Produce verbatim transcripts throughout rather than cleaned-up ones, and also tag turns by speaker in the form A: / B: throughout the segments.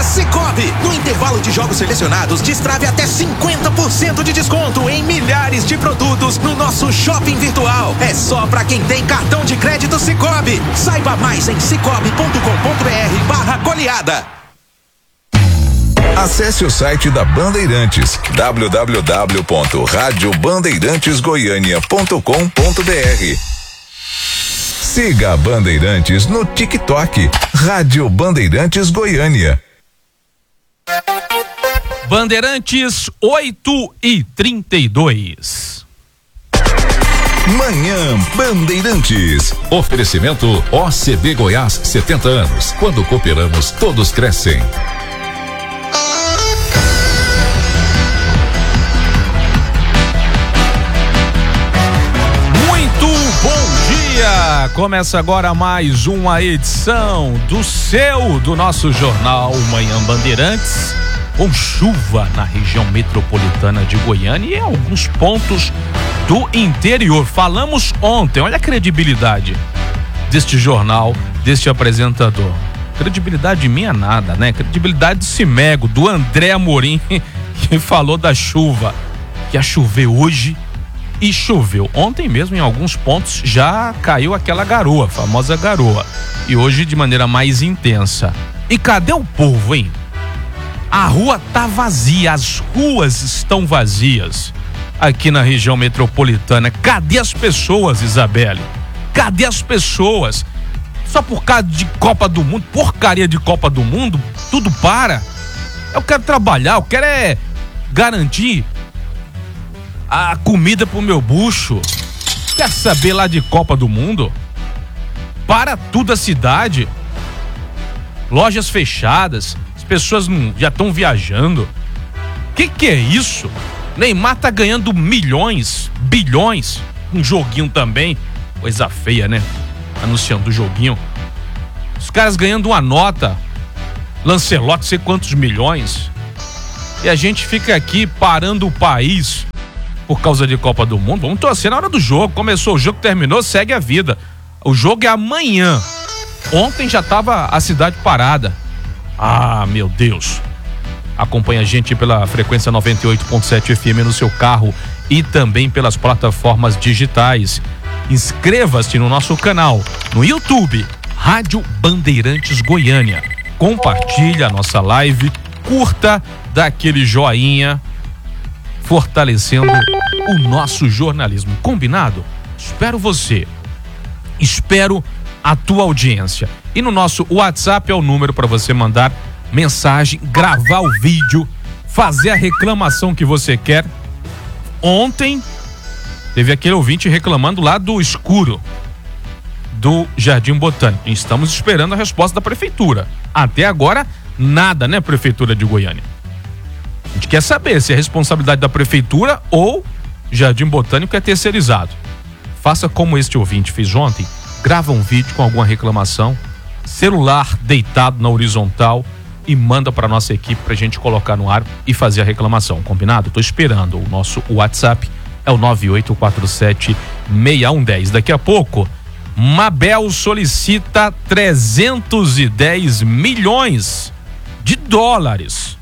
A: Cicobi, no intervalo de jogos selecionados, destrave até cinquenta por cento de desconto em milhares de produtos no nosso shopping virtual. É só pra quem tem cartão de crédito Cicobi. Saiba mais em cicobi ponto com ponto br barra goleada.
B: Acesse o site da Bandeirantes, w w w ponto rádio bandeirantes goiânia ponto com ponto br. Siga a Bandeirantes no TikTok, Rádio Bandeirantes Goiânia.
C: Bandeirantes oito e trinta e dois.
B: Manhã Bandeirantes.
D: Oferecimento O C B Goiás, setenta anos. Quando cooperamos, todos crescem.
C: Começa agora mais uma edição do seu, do nosso jornal Manhã Bandeirantes, com chuva na região metropolitana de Goiânia e em alguns pontos do interior. Falamos ontem, olha a credibilidade deste jornal, deste apresentador. Credibilidade minha nada, né? Credibilidade do Cimego, do André Amorim, que falou da chuva, que ia chover hoje. E choveu. Ontem mesmo, em alguns pontos, já caiu aquela garoa, famosa garoa. E hoje de maneira mais intensa. E cadê o povo, hein? A rua tá vazia, as ruas estão vazias aqui na região metropolitana. Cadê as pessoas, Isabelle? Cadê as pessoas? Só por causa de Copa do Mundo, porcaria de Copa do Mundo, tudo para. Eu quero trabalhar, eu quero é garantir a comida pro meu bucho. Quer saber lá de Copa do Mundo? Para tudo a cidade. Lojas fechadas, as pessoas não, já estão viajando. Que que é isso? Neymar tá ganhando milhões, bilhões. Um joguinho também. Coisa feia, né? Anunciando o joguinho. Os caras ganhando uma nota. Lancelotti, sei quantos milhões. E a gente fica aqui parando o país por causa de Copa do Mundo. Vamos torcer na hora do jogo. Começou o jogo, terminou, segue a vida. O jogo é amanhã. Ontem já tava a cidade parada. Ah, meu Deus. Acompanha a gente pela frequência noventa e oito ponto sete F M no seu carro e também pelas plataformas digitais. Inscreva-se no nosso canal no YouTube, Rádio Bandeirantes Goiânia. Compartilha a nossa live, curta, dá aquele joinha, fortalecendo o nosso jornalismo. Combinado? Espero você. Espero a tua audiência. E no nosso WhatsApp é o número para você mandar mensagem, gravar o vídeo, fazer a reclamação que você quer. Ontem teve aquele ouvinte reclamando lá do escuro do Jardim Botânico. Estamos esperando a resposta da prefeitura. Até agora, nada, né, Prefeitura de Goiânia? A gente quer saber se é responsabilidade da prefeitura ou Jardim Botânico é terceirizado. Faça como este ouvinte fez ontem, grava um vídeo com alguma reclamação, celular deitado na horizontal e manda para nossa equipe pra gente colocar no ar e fazer a reclamação, combinado? Tô esperando. O nosso WhatsApp é o nove oito quatro sete seis um um zero. Daqui a pouco, Mabel solicita trezentos e dez milhões de dólares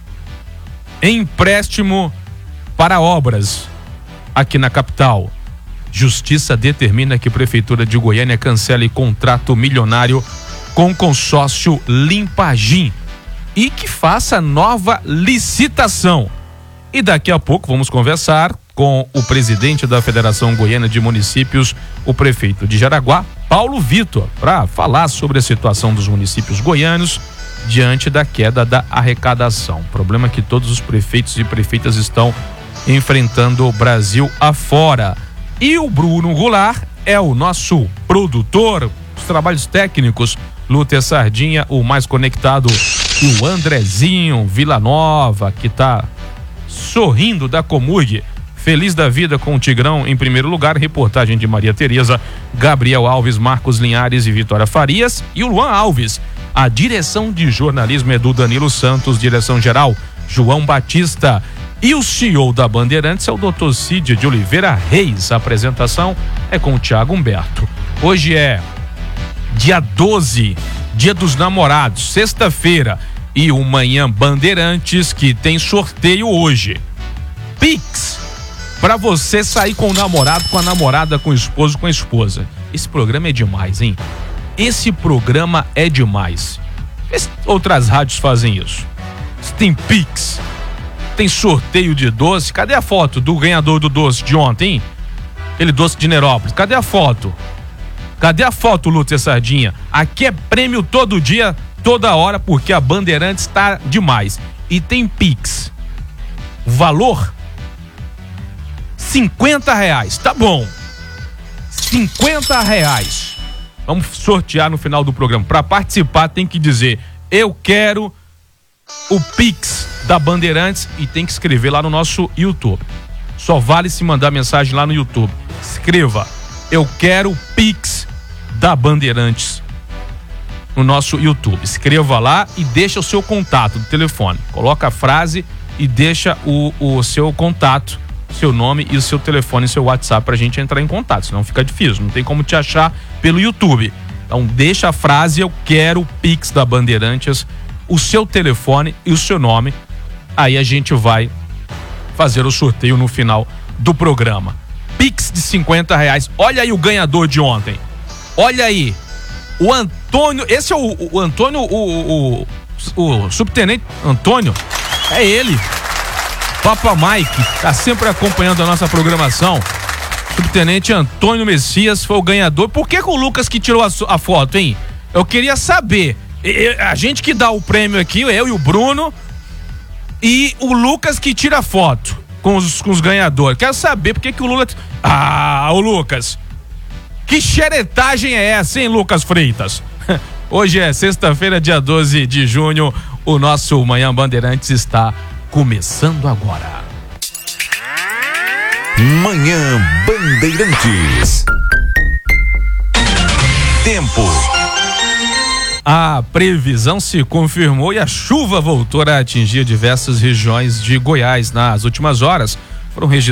C: em empréstimo para obras aqui na capital. Justiça determina que a Prefeitura de Goiânia cancele contrato milionário com consórcio Limpagim e que faça nova licitação. E daqui a pouco vamos conversar com o presidente da Federação Goiana de Municípios, o prefeito de Jaraguá, Paulo Vitor, para falar sobre a situação dos municípios goianos diante da queda da arrecadação. Problema que todos os prefeitos e prefeitas estão enfrentando o Brasil afora. E o Bruno Goulart é o nosso produtor dos trabalhos técnicos, Lúcia Sardinha, o mais conectado, e o Andrezinho Villanova, que tá sorrindo da Comurg, feliz da vida com o Tigrão em primeiro lugar. Reportagem de Maria Tereza, Gabriel Alves, Marcos Linhares e Vitória Farias, e o Luan Alves. A direção de jornalismo é do Danilo Santos, direção geral João Batista, e o C E O da Bandeirantes é o doutor Cid de Oliveira Reis. A apresentação é com o Thiago Humberto. Hoje é dia doze, dia dos namorados, sexta-feira, e o Manhã Bandeirantes, que tem sorteio hoje. Pix, pra você sair com o namorado, com a namorada, com o esposo, com a esposa. Esse programa é demais, hein? Esse programa é demais. Esse, outras rádios fazem isso. Tem Pix, tem sorteio de doce. Cadê a foto do ganhador do doce de ontem? Aquele doce de Nerópolis. Cadê a foto? Cadê a foto, Lúcia Sardinha? Aqui é prêmio todo dia, toda hora, porque a Bandeirantes tá demais. E tem Pix. Valor? cinquenta reais. Tá bom. cinquenta reais. Vamos sortear no final do programa. Para participar tem que dizer: eu quero o Pix da Bandeirantes, e tem que escrever lá no nosso YouTube. Só vale se mandar mensagem lá no YouTube. Escreva: eu quero o Pix da Bandeirantes no nosso YouTube. Escreva lá e deixa o seu contato do telefone. Coloca a frase e deixa o, o seu contato, seu nome e o seu telefone e seu WhatsApp pra gente entrar em contato, senão fica difícil, não tem como te achar pelo YouTube. Então deixa a frase: eu quero o Pix da Bandeirantes, o seu telefone e o seu nome. Aí a gente vai fazer o sorteio no final do programa. Pix de cinquenta reais. Olha aí o ganhador de ontem. Olha aí. O Antônio. Esse é o, o Antônio, o, o, o, o subtenente Antônio. É ele. Papa Mike, tá sempre acompanhando a nossa programação. Subtenente Antônio Messias foi o ganhador. Por que com o Lucas que tirou a, a foto, hein? Eu queria saber. A gente que dá o prêmio aqui, eu e o Bruno, e o Lucas que tira a foto com os, com os ganhadores. Quero saber por que que o Lula... Ah, o Lucas. Que xeretagem é essa, hein, Lucas Freitas? Hoje é sexta-feira, dia doze de junho. O nosso Manhã Bandeirantes está começando agora.
B: Manhã Bandeirantes. Tempo.
C: A previsão se confirmou e a chuva voltou a atingir diversas regiões de Goiás. Nas últimas horas foram registradas